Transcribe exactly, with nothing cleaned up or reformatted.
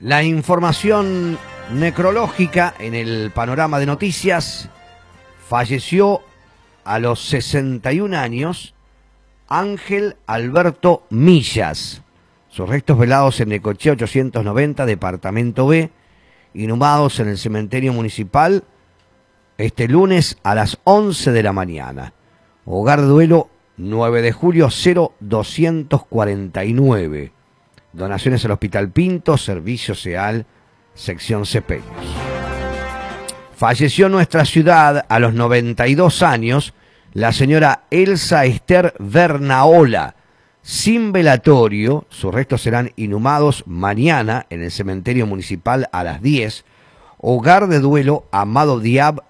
La información necrológica en el panorama de noticias. Falleció a los sesenta y un años Ángel Alberto Millas. Sus restos velados en Necochea ochocientos noventa, departamento B, inhumados en el cementerio municipal este lunes a las once de la mañana. Hogar Duelo, nueve de julio, cero doscientos cuarenta y nueve. Donaciones al Hospital Pinto, Servicio SEAL, sección Cepeños. Falleció en nuestra ciudad a los noventa y dos años la señora Elsa Esther Vernaola, sin velatorio. Sus restos serán inhumados mañana en el cementerio municipal a las diez. Hogar de Duelo Amado Diab,